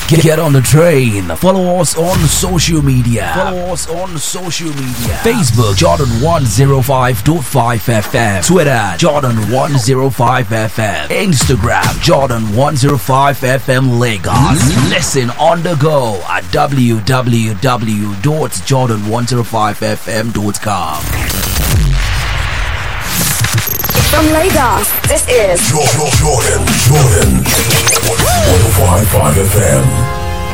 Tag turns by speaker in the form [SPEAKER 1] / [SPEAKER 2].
[SPEAKER 1] Get on the train. Follow us on social media. Facebook Jordan 105.5 FM. Twitter Jordan 105 FM. Instagram Jordan 105 FM Lagos. Listen on the go at www.jordan105fm.com.
[SPEAKER 2] From Lagos, this is
[SPEAKER 3] Jordan 105.5 FM.